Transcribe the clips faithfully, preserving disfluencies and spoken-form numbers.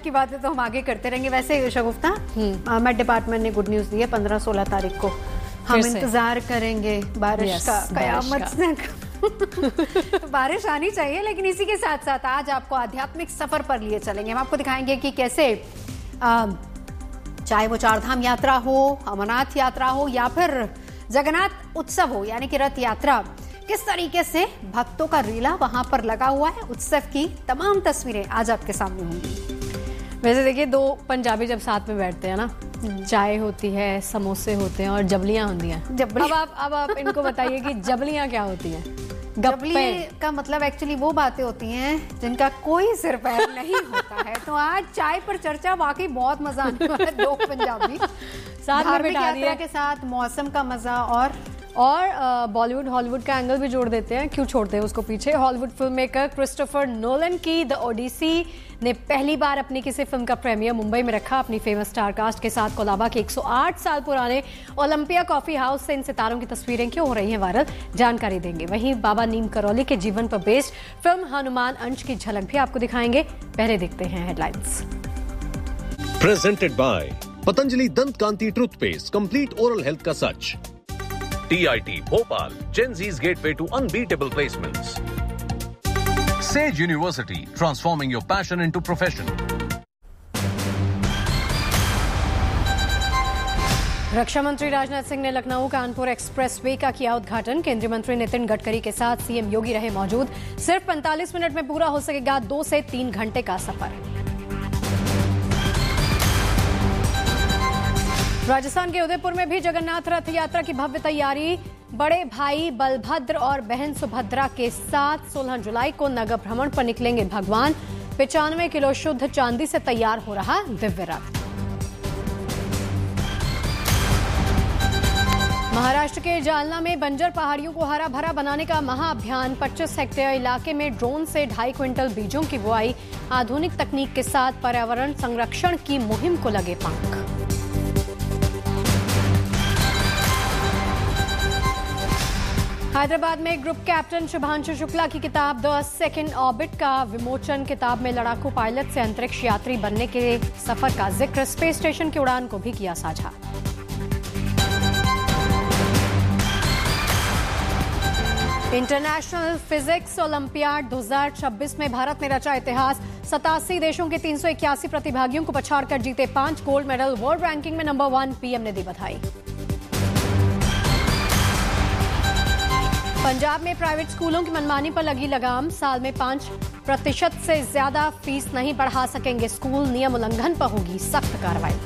की बातें तो हम आगे करते रहेंगे। वैसे शगुफ्ता, मेट डिपार्टमेंट ने गुड न्यूज दी है, पंद्रह सोलह तारीख को हम इंतजार करेंगे बारिश का, कयामत से बारिश आनी चाहिए। लेकिन इसी के साथ साथ आज आपको आध्यात्मिक सफर पर लिए चलेंगे। हम आपको दिखाएंगे कि कैसे आ, चाहे वो चारधाम यात्रा हो, अमरनाथ यात्रा हो या फिर जगन्नाथ उत्सव हो यानी कि रथ यात्रा, किस तरीके से भक्तों का रीला वहां पर लगा हुआ है। उत्सव की तमाम तस्वीरें आज आपके सामने होंगी। वैसे देखिए, दो पंजाबी जब साथ में बैठते हैं ना, चाय होती है, समोसे होते हैं और जबलियां होती हैं। अब आप अब आप इनको बताइए कि जबलियां क्या होती हैं। जबली का मतलब एक्चुअली वो बातें होती हैं जिनका कोई सिर पैर नहीं होता है। तो आज चाय पर चर्चा, वाकई बहुत मजा आने वाला है। दो पंजाबी साथ में बिठा दिए के साथ, मौसम का मजा और और बॉलीवुड हॉलीवुड का एंगल भी जोड़ देते हैं, क्यों छोड़ते हैं उसको पीछे। Hollywood film maker Christopher Nolan की द ओडिसी ने पहली बार अपनी किसी फिल्म का प्रीमियर मुंबई में रखा। अपनी फेमस स्टार कास्ट के साथ कोलाबा के एक सौ आठ साल पुराने ओलंपिया कॉफी हाउस से इन सितारों की तस्वीरें क्यों हो रही हैं वायरल, जानकारी देंगे। वहीं बाबा नीम करौली के जीवन पर बेस्ड फिल्म हनुमान अंश की झलक भी आपको दिखाएंगे। पहले देखते हैं हेडलाइंस। प्रेजेंटेड बाय पतंजलि दंत कांति टूथपेस्ट, कंप्लीट ओरल हेल्थ का सच। T I T Bhopal, Gen Z's gateway to unbeatable placements. Sage University, transforming your passion into profession. रक्षा मंत्री राजनाथ सिंह ने लखनऊ कानपुर एक्सप्रेसवे का किया उद्घाटन। केंद्रीय मंत्री नितिन गडकरी के साथ सीएम योगी रहे मौजूद। सिर्फ पैंतालीस मिनट में पूरा हो सकेगा दो से तीन घंटे का सफर। राजस्थान के उदयपुर में भी जगन्नाथ रथ यात्रा की भव्य तैयारी। बड़े भाई बलभद्र और बहन सुभद्रा के साथ सोलह जुलाई को नगर भ्रमण पर निकलेंगे भगवान। पचानवे किलो शुद्ध चांदी से तैयार हो रहा दिव्य रथ। महाराष्ट्र के जालना में बंजर पहाड़ियों को हरा भरा बनाने का महाअभियान। पच्चीस हेक्टेयर इलाके में ड्रोन से ढाई क्विंटल बीजों की बुआई। आधुनिक तकनीक के साथ पर्यावरण संरक्षण की मुहिम को लगे पंख। हैदराबाद में ग्रुप कैप्टन शुभांशु शुक्ला की किताब द सेकंड ऑर्बिट का विमोचन। किताब में लड़ाकू पायलट से अंतरिक्ष यात्री बनने के सफर का जिक्र। स्पेस स्टेशन की उड़ान को भी किया साझा। इंटरनेशनल फिजिक्स ओलंपियाड दो हज़ार छब्बीस में भारत ने रचा इतिहास। सतासी देशों के तीन सौ इक्यासी प्रतिभागियों को पछाड़कर जीते पांच गोल्ड मेडल। वर्ल्ड रैंकिंग में नंबर वन। पीएम ने दी बधाई। पंजाब में प्राइवेट स्कूलों की मनमानी पर लगी लगाम। साल में पांच प्रतिशत से ज्यादा फीस नहीं बढ़ा सकेंगे स्कूल। नियम उल्लंघन पर होगी सख्त कार्रवाई।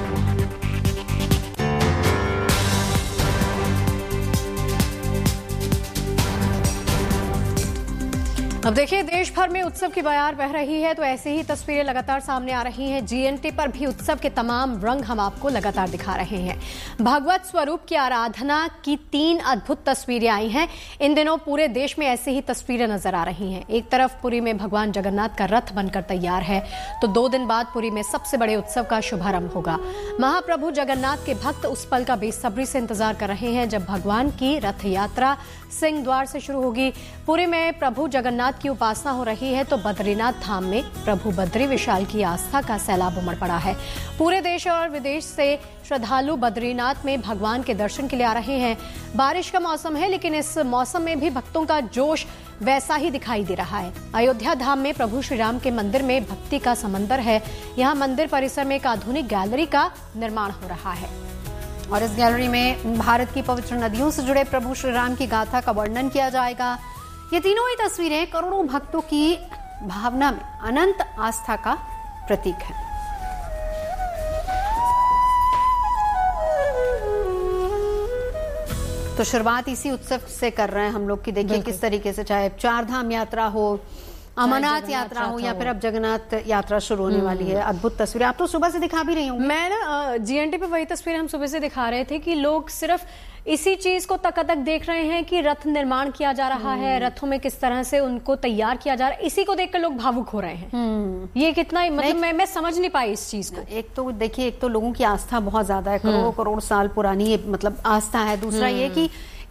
अब देखिए, देश भर में उत्सव की बयार बह रही है, तो ऐसे ही तस्वीरें लगातार सामने आ रही हैं। जीएनटी पर भी उत्सव के तमाम रंग हम आपको लगातार दिखा रहे हैं। भगवत स्वरूप की आराधना की तीन अद्भुत तस्वीरें आई हैं। इन दिनों पूरे देश में ऐसे ही तस्वीरें नजर आ रही हैं। एक तरफ पुरी में भगवान जगन्नाथ का रथ बनकर तैयार है, तो दो दिन बाद पुरी में सबसे बड़े उत्सव का शुभारंभ होगा। महाप्रभु जगन्नाथ के भक्त उस पल का बेसब्री से इंतजार कर रहे हैं जब भगवान की रथ यात्रा सिंह द्वार से शुरू होगी। पुरी में प्रभु जगन्नाथ की उपासना हो रही है, तो बद्रीनाथ धाम में प्रभु बद्री विशाल की आस्था का सैलाब उमड़ पड़ा है। पूरे देश और विदेश से श्रद्धालु बद्रीनाथ में भगवान के दर्शन के लिए आ रहे हैं। बारिश का मौसम है, लेकिन इस मौसम में भी भक्तों का जोश वैसा ही दिखाई दे रहा है। अयोध्या धाम में प्रभु श्री राम के मंदिर में भक्ति का समंदर है। यहाँ मंदिर परिसर में एक आधुनिक गैलरी का निर्माण हो रहा है और इस गैलरी में भारत की पवित्र नदियों से जुड़े प्रभु श्री राम की गाथा का वर्णन किया जाएगा। ये तीनों ही तस्वीरें करोड़ों भक्तों की भावना में अनंत आस्था का प्रतीक है। तो शुरुआत इसी उत्सव से कर रहे हैं हम लोग की। देखिए किस तरीके से, चाहे चार धाम यात्रा हो, अमरनाथ यात्रा हो या फिर अब जगन्नाथ यात्रा शुरू होने वाली है। अद्भुत तस्वीरें आप तो सुबह से दिखा भी रही हूँ। मैं ना जीएनटी पे वही तस्वीर हम सुबह से दिखा रहे थे कि लोग सिर्फ इसी चीज को तक देख रहे हैं कि रथ निर्माण किया जा रहा है, रथों में किस तरह से उनको तैयार किया जा रहा है। इसी को देखकर लोग भावुक हो रहे हैं। ये कितना मतलब मैं मैं समझ नहीं पाई इस चीज को। एक तो देखिए, एक तो लोगों की आस्था बहुत ज्यादा है, करोड़ों करोड़ साल पुरानी ये मतलब आस्था है। दूसरा ये कि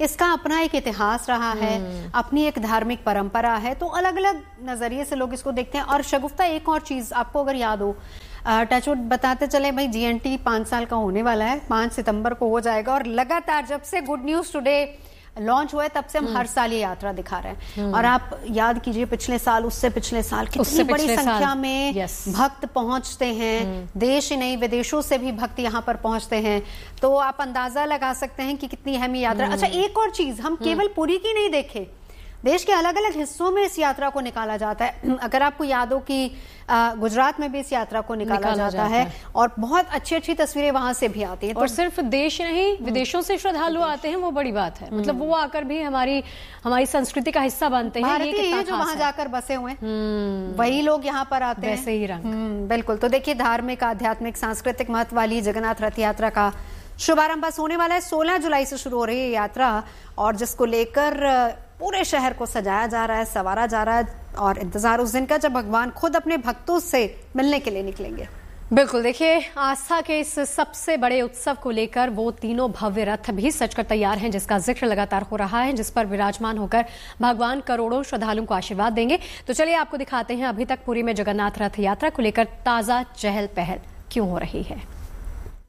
इसका अपना एक इतिहास रहा है, अपनी एक धार्मिक परंपरा है, तो अलग अलग नजरिए से लोग इसको देखते हैं। और शगुफ्ता एक और चीज आपको अगर याद हो, टचवुड बताते चले भाई, जीएनटी पांच साल का होने वाला है, पांच सितंबर को हो जाएगा, और लगातार जब से गुड न्यूज टुडे लॉन्च हुआ है तब से हम हर साल ये यात्रा दिखा रहे हैं। और आप याद कीजिए पिछले साल, उससे पिछले साल कितनी बड़ी संख्या में भक्त पहुंचते हैं, देश ही नहीं विदेशों से भी भक्त यहाँ पर पहुंचते हैं, तो आप अंदाजा लगा सकते हैं कि कितनी अहम यात्रा। अच्छा, एक और चीज, हम केवल पुरी की नहीं देखे, देश के अलग अलग हिस्सों में इस यात्रा को निकाला जाता है। अगर आपको याद हो कि गुजरात में भी इस यात्रा को निकाला, निकाला जाता, जाता है, है और बहुत अच्छी अच्छी तस्वीरें वहां से भी आती हैं। और तो सिर्फ देश नहीं, विदेशों से श्रद्धालु आते हैं, वो बड़ी बात है। मतलब वो आकर भी हमारी हमारी संस्कृति का हिस्सा बनते हैं। भारतीय ये जो वहां जाकर बसे हुए हैं वही लोग यहाँ पर आते हैं, वैसे ही रंग। बिल्कुल। तो देखिए, धार्मिक, आध्यात्मिक, सांस्कृतिक महत्व वाली जगन्नाथ रथ यात्रा का शुभारंभ बस होने वाला है। सोलह जुलाई से शुरू हो रही है यात्रा, और जिसको लेकर पूरे शहर को सजाया जा रहा है, संवारा जा रहा है, और इंतजार उस दिन का जब भगवान खुद अपने भक्तों से मिलने के लिए निकलेंगे। बिल्कुल। देखिए, आस्था के इस सबसे बड़े उत्सव को लेकर वो तीनों भव्य रथ भी सजकर तैयार हैं, जिसका जिक्र लगातार हो रहा है, जिस पर विराजमान होकर भगवान करोड़ों श्रद्धालुओं को आशीर्वाद देंगे। तो चलिए आपको दिखाते हैं अभी तक पुरी में जगन्नाथ रथ यात्रा को लेकर ताजा चहल पहल क्यों हो रही है।